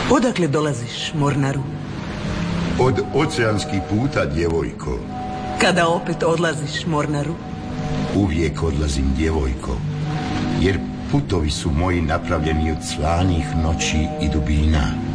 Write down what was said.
Odakle dolaziš, Mornaru? Od oceanskih puta, djevojko. Kada opet odlaziš, Mornaru? Uvijek odlazim, djevojko, jer putovi su moji napravljeni od slanih noći i dubina.